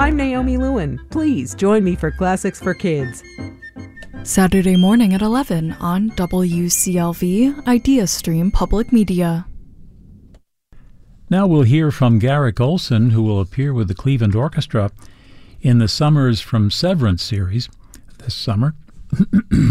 I'm Naomi Lewin. Please join me for Classics for Kids. Saturday morning at 11 on WCLV Idea Stream Public Media. Now we'll hear from Garrick Olson, who will appear with the Cleveland Orchestra in the Summers from Severance series this summer.